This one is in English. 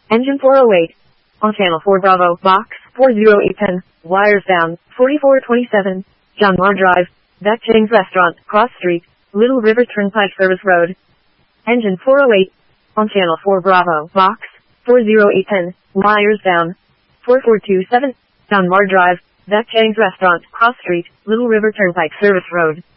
Engine 408. On channel 4 Bravo, box 40810, wires down, 4427, John Marr Drive, That Chang's Restaurant, Cross Street, Little River Turnpike Service Road. Engine 408. On channel 4 Bravo, box 40810, wires down, 4427, John Marr Drive, That Chang's Restaurant, Cross Street, Little River Turnpike Service Road.